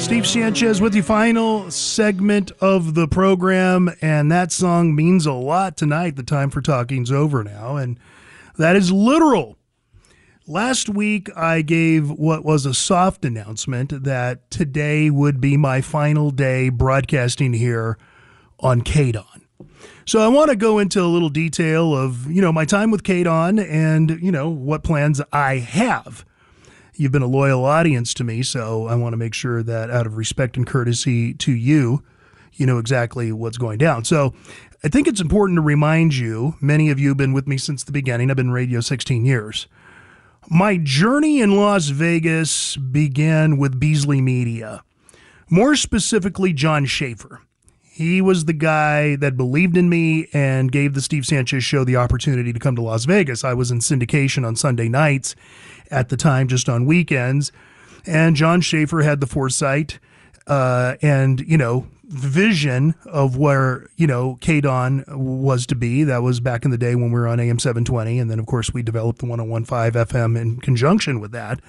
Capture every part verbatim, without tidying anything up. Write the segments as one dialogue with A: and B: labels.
A: Steve Sanchez with the final segment of the program, and that song means a lot tonight. The time for talking's over now, and that is literal. Last week, I gave what was a soft announcement that today would be my final day broadcasting here on K D O N. So I want to go into a little detail of, you know, my time with K D O N and, you know, what plans I have. You've been a loyal audience to me, so I want to make sure that out of respect and courtesy to you, you know exactly what's going down. So I think it's important to remind you, many of you have been with me since the beginning. I've been in radio sixteen years. My journey in Las Vegas began with Beasley Media, more specifically John Schaefer. He was the guy that believed in me and gave the Steve Sanchez Show the opportunity to come to Las Vegas. I was in syndication on Sunday nights at the time, just on weekends. And John Schaefer had the foresight uh, and, you know, vision of where, you know, K D O N was to be. That was back in the day when we were on A M seven twenty. And then, of course, we developed the one oh one point five F M in conjunction with that.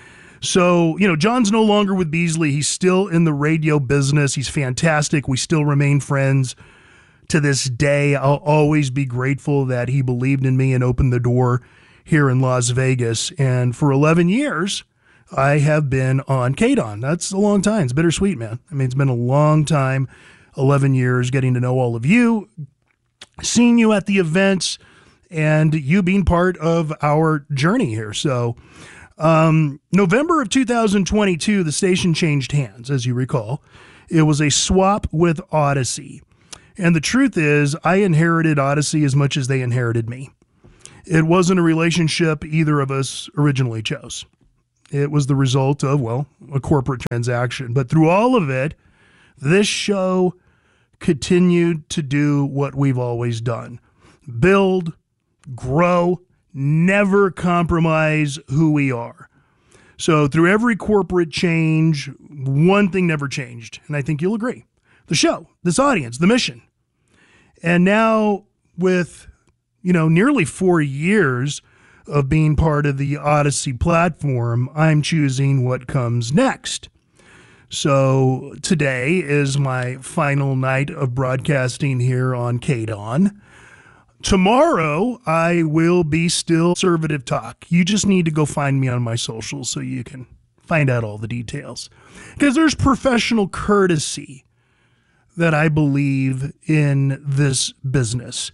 A: So, you know, John's no longer with Beasley. He's still in the radio business. He's fantastic. We still remain friends to this day. I'll always be grateful that he believed in me and opened the door here in Las Vegas. And for eleven years, I have been on K D O N. That's a long time. It's bittersweet, man. I mean, it's been a long time, eleven years, getting to know all of you, seeing you at the events, and you being part of our journey here. So, Um, November of two thousand twenty-two, the station changed hands, as you recall. It was a swap with Odyssey. And the truth is, I inherited Odyssey as much as they inherited me. It wasn't a relationship either of us originally chose. It was the result of, well, a corporate transaction. But through all of it, this show continued to do what we've always done. Build, grow, never compromise who we are. So through every corporate change, one thing never changed, and I think you'll agree. The show, this audience, the mission. And now with, you know, nearly four years of being part of the Odyssey platform, I'm choosing what comes next. So today is my final night of broadcasting here on K D O N. Tomorrow, I will be still Conservative Talk. You just need to go find me on my socials so you can find out all the details. Because there's professional courtesy that I believe in this business.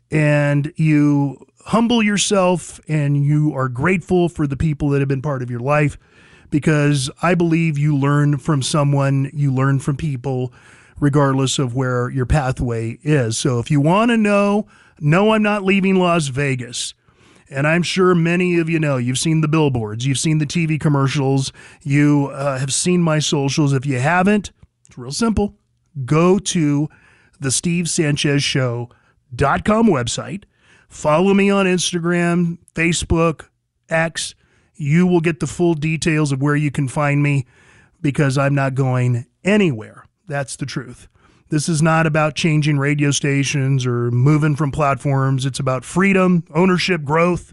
A: And you humble yourself and you are grateful for the people that have been part of your life, because I believe you learn from someone, you learn from people, regardless of where your pathway is. So if you want to know, no, I'm not leaving Las Vegas. And I'm sure many of you know, you've seen the billboards, you've seen the T V commercials, you uh, have seen my socials. If you haven't, it's real simple. Go to the steve sanchez show dot com website. Follow me on Instagram, Facebook, X. You will get the full details of where you can find me, because I'm not going anywhere. That's the truth. This is not about changing radio stations or moving from platforms. It's about freedom, ownership, growth.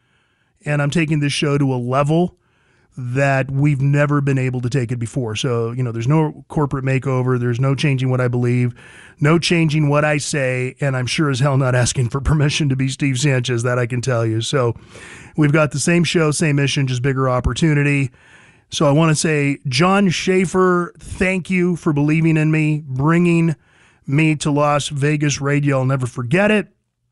A: And I'm taking this show to a level that we've never been able to take it before. So, you know, there's no corporate makeover. There's no changing what I believe, no changing what I say. And I'm sure as hell not asking for permission to be Steve Sanchez, that I can tell you. So we've got the same show, same mission, just bigger opportunity. So I want to say, John Schaefer, thank you for believing in me, bringing me to Las Vegas radio. I'll never forget it.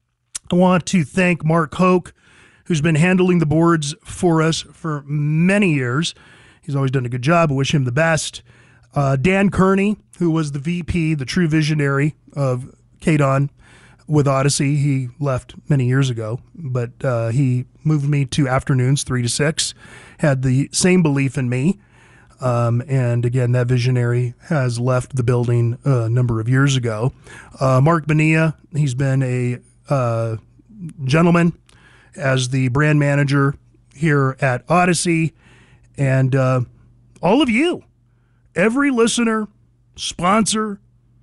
A: I want to thank Mark Hoke, who's been handling the boards for us for many years. He's always done a good job. I wish him the best. Uh, Dan Kearney, who was the V P, the true visionary of K D O N with Odyssey. He left many years ago, but uh, he moved me to afternoons, three to six. Had the same belief in me. Um, and again, that visionary has left the building a number of years ago. Uh, Mark Bonilla, he's been a uh, gentleman as the brand manager here at Odyssey. And uh, all of you, every listener, sponsor,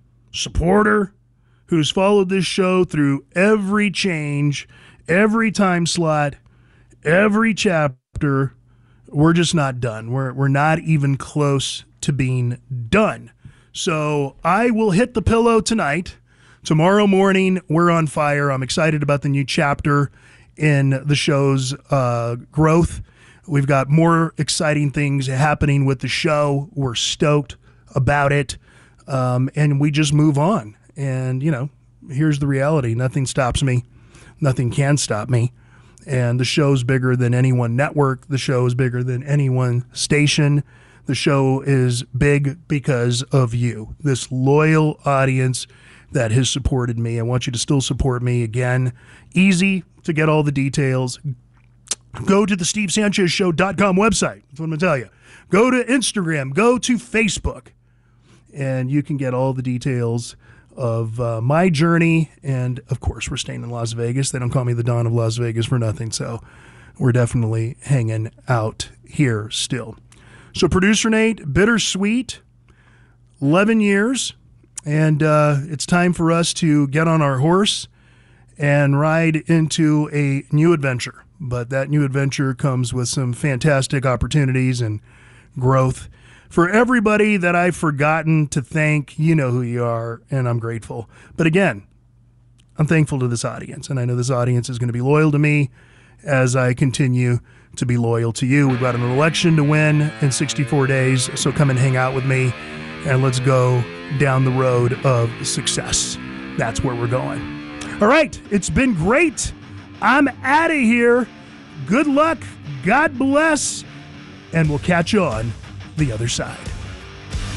A: supporter who's followed this show through every change, every time slot, every chapter, we're just not done. We're we're not even close to being done. So I will hit the pillow tonight. Tomorrow morning, we're on fire. I'm excited about the new chapter in the show's uh, growth. We've got more exciting things happening with the show. We're stoked about it. Um, and we just move on. And, you know, here's the reality. Nothing stops me. Nothing can stop me. And the show's bigger than any one network. The show is bigger than any one station. The show is big because of you, this loyal audience that has supported me. I want you to still support me. Again, easy to get all the details. Go to the steve sanchez show dot com website. That's what I'm going to tell you. Go to Instagram. Go to Facebook. And you can get all the details of uh, my journey. And, of course, we're staying in Las Vegas. They don't call me the Don of Las Vegas for nothing. So we're definitely hanging out here still. So Producer Nate, bittersweet, eleven years. And uh, it's time for us to get on our horse and ride into a new adventure. But that new adventure comes with some fantastic opportunities and growth. For everybody that I've forgotten to thank, you know who you are, and I'm grateful. But again, I'm thankful to this audience, and I know this audience is going to be loyal to me as I continue to be loyal to you. We've got an election to win in sixty-four days, so come and hang out with me, and let's go down the road of success. That's where we're going. All right, it's been great. I'm out of here. Good luck. God bless. And we'll catch you on the other side.